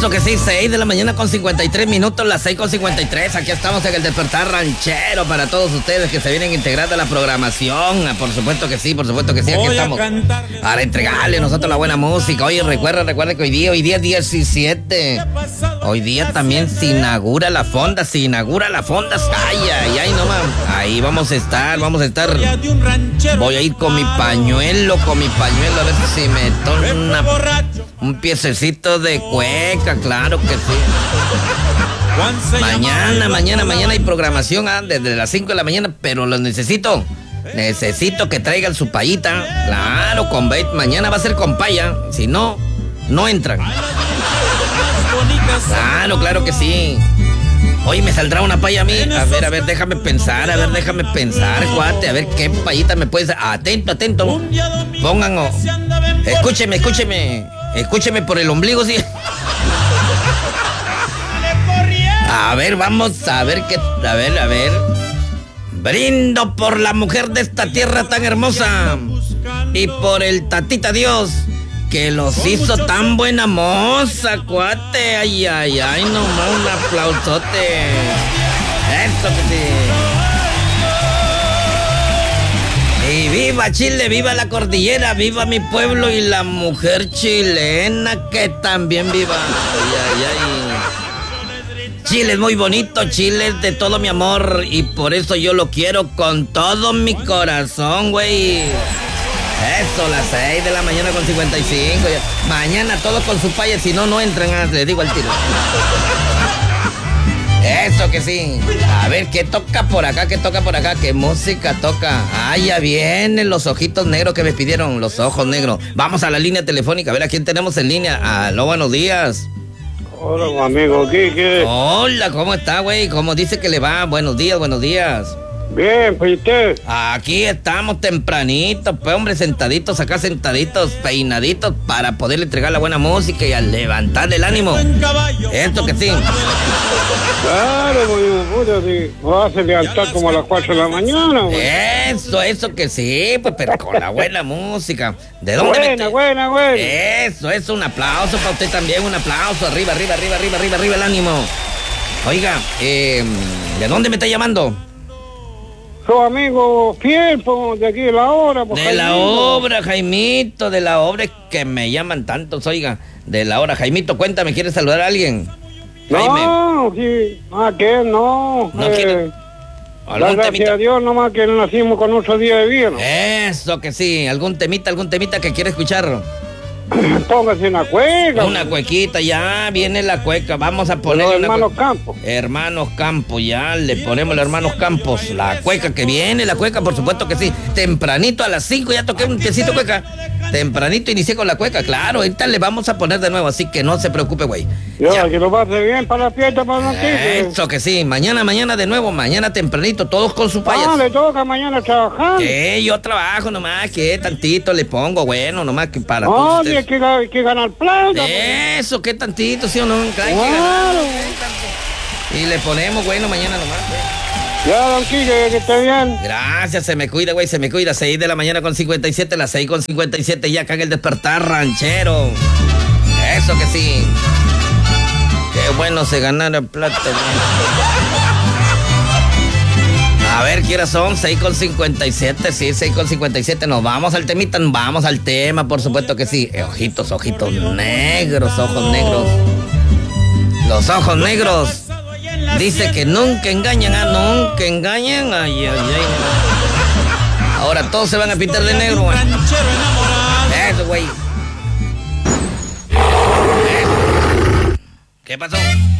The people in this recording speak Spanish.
Eso que sí, 6 de la mañana con 53 minutos, las 6 con 53. Aquí estamos en el Despertar Ranchero para todos ustedes que se vienen integrando a la programación. Por supuesto que sí, aquí estamos para entregarle nosotros la buena música. Oye, recuerda que hoy día es 17. Hoy día también se inaugura la fonda. Ay, no mames. Ahí vamos a estar. Voy a ir con mi pañuelo, a ver si me tomo un piececito de cueca, claro que sí. Mañana hay programación desde las 5 de la mañana, pero los necesito que traigan su payita. Claro, con bait. Mañana va a ser con paya, si no entran. Claro que sí. Oye, ¿me saldrá una paya a mí? A ver, déjame pensar, cuate. A ver qué payita me puedes... Atento. Pongan... Escúcheme por el ombligo, sí. A ver, vamos a ver qué... A ver. Brindo por la mujer de esta tierra tan hermosa y por el tatita Dios que los hizo tan buena moza, cuate. Ay, nomás un aplausote. Eso que sí. Y viva Chile, viva la cordillera, viva mi pueblo y la mujer chilena que también viva. Ay. Chile es muy bonito, Chile es de todo mi amor y por eso yo lo quiero con todo mi corazón, güey. Eso, las 6 de la mañana con 55. Mañana todos con su paya, si no entran, les digo al tiro. Eso que sí. A ver, ¿qué toca por acá? ¿Qué música toca? Ya vienen los ojitos negros que me pidieron, los ojos negros. Vamos a la línea telefónica, a ver a quién tenemos en línea. Aló, buenos días. Hola, amigo Quique. Hola, ¿cómo está, güey? ¿Cómo dice que le va? Buenos días. Bien, pues usted. Aquí estamos tempranitos, pues hombre, sentaditos, peinaditos para poderle entregar la buena música y a levantar el ánimo. Esto que sí. Claro, sí. Vas a levantar como a las 4 de la mañana. Eso que sí, pues pero con la buena música. ¿De dónde? Buena. Eso, un aplauso para usted también, un aplauso. Arriba el ánimo. Oiga, ¿de dónde me está llamando? Su amigo fiel, pues, de aquí de la obra. Pues, de la obra, Jaimito, de la obra, es que me llaman tantos, oiga. De la obra, Jaimito, cuéntame, ¿quieres saludar a alguien? No, sí, que no. ¿Quiere? Gracias a Dios, nomás que nacimos con 8 días de vida, ¿no? Eso que sí, algún temita que quiere escuchar. Póngase una cueca. Una cuequita, ya viene la cueca. Vamos a poner los hermanos Campos. Hermanos Campos, ya le ponemos los hermanos Campos. La cueca que viene, por supuesto que sí. Tempranito a las 5 ya toqué un piecito cueca. Tempranito inicié con la cueca, claro. Ahorita le vamos a poner de nuevo, así que no se preocupe, güey. Ya, que lo pase bien para la fiesta, para la fiesta. Eso que sí, mañana de nuevo, mañana tempranito, todos con su payas. Le toca mañana trabajar. Yo trabajo nomás, que tantito le pongo, bueno, nomás que para todos ustedes. Hay que ganar plata. Eso, que tantito, ¿sí o no? Claro. Y le ponemos, bueno, mañana nomás, güey. Ya, don Quique, que esté bien. Gracias, se me cuida, güey, 6 de la mañana con 57, las 6 con 57, ya acá en el Despertar Ranchero. Eso que sí. Qué bueno se ganara plata. A ver, ¿qué horas son? 6 con 57, sí, 6 con 57. Nos vamos al temita, vamos al tema, por supuesto que sí. Ojitos negros, ojos negros. Los ojos negros. Dice que nunca engañan, Ay. Ahora todos se van a pintar de negro, güey. Eso, güey. ¿Qué pasó?